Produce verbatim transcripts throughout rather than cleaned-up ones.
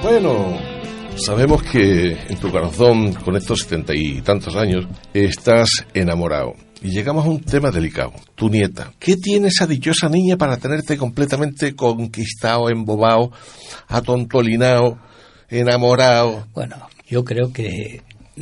Bueno, sabemos que en tu corazón, con estos setenta y tantos años, estás enamorado. Y llegamos a un tema delicado. Tu nieta. ¿Qué tiene esa dichosa niña para tenerte completamente conquistado, embobado, atontolinado, enamorado? Bueno, yo creo que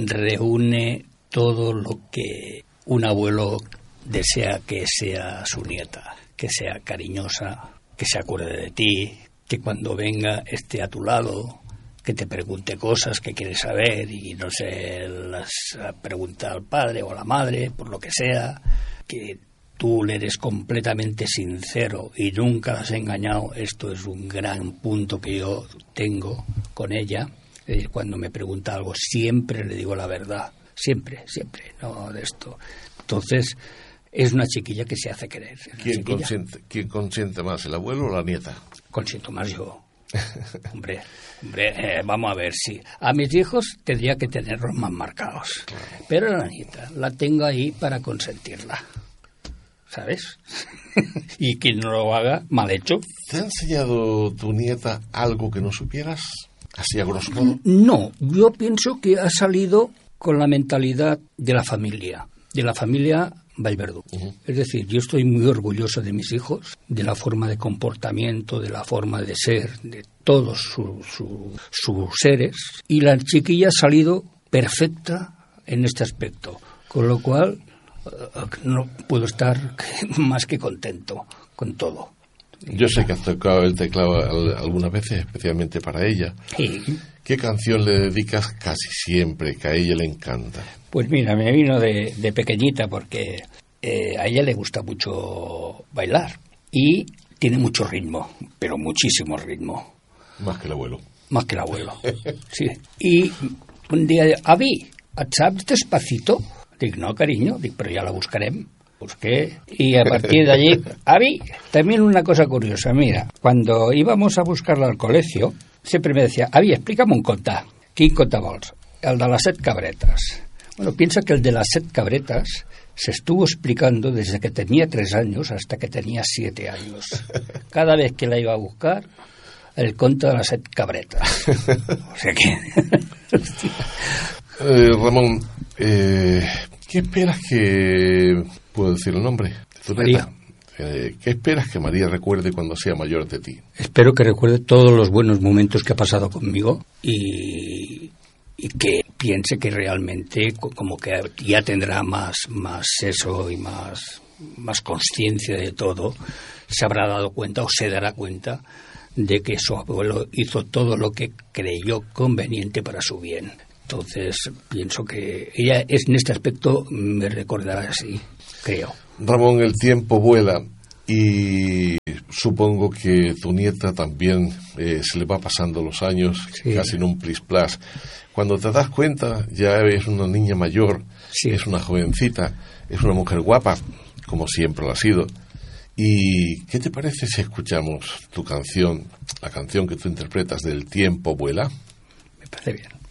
reúne todo lo que un abuelo desea que sea su nieta. Que sea cariñosa, que se acuerde de ti, que cuando venga esté a tu lado, que te pregunte cosas que quieres saber y no se las pregunta al padre o a la madre, por lo que sea, que tú le eres completamente sincero y nunca la has engañado. Esto es un gran punto que yo tengo con ella. Eh, cuando me pregunta algo siempre le digo la verdad, siempre, siempre, no de esto. Entonces es una chiquilla que se hace querer. ¿Quién consiente, ¿Quién consiente más, el abuelo o la nieta? Consiento más yo. Hombre, hombre eh, vamos a ver si... A mis hijos tendría que tenerlos más marcados. Pero la nieta la tengo ahí para consentirla. ¿Sabes? Y quien no lo haga, mal hecho. ¿Te ha enseñado tu nieta algo que no supieras? Así a grosso modo. No, yo pienso que ha salido con la mentalidad de la familia. De la familia Vallverdú. Uh-huh. Es decir, yo estoy muy orgulloso de mis hijos, de la forma de comportamiento, de la forma de ser, de todos sus su, su seres, y la chiquilla ha salido perfecta en este aspecto, con lo cual uh, no puedo estar más que contento con todo. Yo sé que has tocado el teclado algunas veces, especialmente para ella. Sí. ¿Qué canción le dedicas casi siempre, que a ella le encanta? Pues mira, me vino de, de pequeñita porque eh, a ella le gusta mucho bailar y tiene mucho ritmo, pero muchísimo ritmo. Más que el abuelo. Más que el abuelo, sí. Y un día, Avi, ¿sabes despacito? Dic, no, cariño, dic, pero ya la buscarem. Busqué y a partir de allí, Avi, también una cosa curiosa, mira, cuando íbamos a buscarla al colegio, siempre me decía, Avi, explícame un conte. Quin conte vols? El de las set cabretas. Bueno, piensa que el de las set cabretas se estuvo explicando desde que tenía tres años hasta que tenía siete años. Cada vez que la iba a buscar, el conte de las set cabretas. O sea que... eh, Ramón, eh, ¿qué esperas que... ¿Puedo decir el nombre de tu María. neta? Eh, ¿Qué esperas que María recuerde cuando sea mayor de ti? Espero que recuerde todos los buenos momentos que ha pasado conmigo y... y que piense que realmente como que ya tendrá más más eso y más más conciencia de todo, se habrá dado cuenta o se dará cuenta de que su abuelo hizo todo lo que creyó conveniente para su bien. Entonces pienso que ella es, en este aspecto me recordará así, creo. Ramón, el tiempo vuela y supongo que tu nieta también eh, se le va pasando los años, sí, casi en un plis-plas. Cuando te das cuenta ya es una niña mayor, sí, es una jovencita, es una mujer guapa, como siempre lo ha sido. ¿Y qué te parece si escuchamos tu canción, la canción que tú interpretas del Tiempo vuela? Me parece bien.